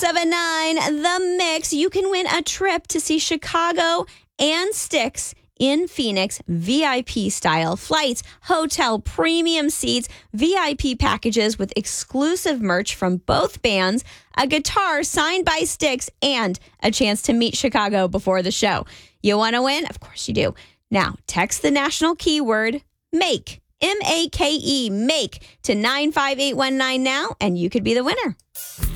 1079 The Mix. You can win a trip to see Chicago and Styx in Phoenix, VIP style flights, hotel premium seats, VIP packages with exclusive merch from both bands, a guitar signed by Styx, and a chance to meet Chicago before the show. You want to win? Of course you do. Now, text the national keyword MAKE, M-A-K-E, MAKE, to 95819 now, and you could be the winner.